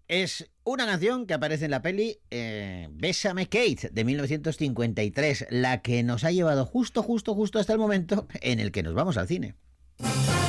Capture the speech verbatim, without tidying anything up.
Es una canción que aparece en la peli eh, Bésame Kate, de mil novecientos cincuenta y tres, la que nos ha llevado justo, justo, justo hasta el momento en el que nos vamos al cine.